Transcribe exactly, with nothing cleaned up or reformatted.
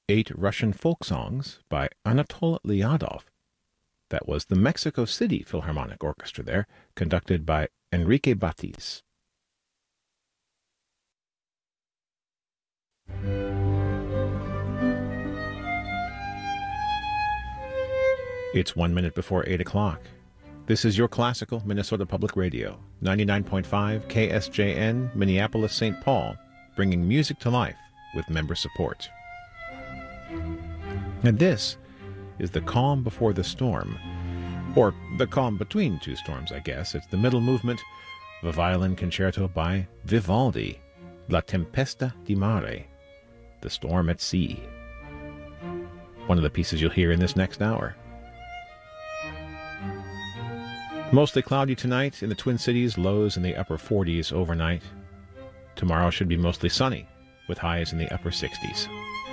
eight Russian folk songs by Anatol Lyadov. That was the Mexico City Philharmonic Orchestra there, conducted by Enrique Batis. It's one minute before eight o'clock. This is your classical Minnesota Public Radio, ninety-nine point five K S J N, Minneapolis, Saint Paul, bringing music to life with member support. And this is the calm before the storm, or the calm between two storms, I guess. It's the middle movement of a violin concerto by Vivaldi, La Tempesta di Mare, The Storm at Sea. One of the pieces you'll hear in this next hour. Mostly cloudy tonight in the Twin Cities, lows in the upper forties overnight. Tomorrow should be mostly sunny, with highs in the upper sixties.